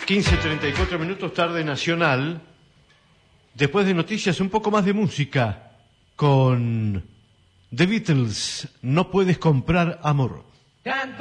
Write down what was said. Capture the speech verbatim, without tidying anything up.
quince treinta y cuatro minutos, tarde nacional. Después de noticias, un poco más de música con The Beatles. No puedes comprar amor.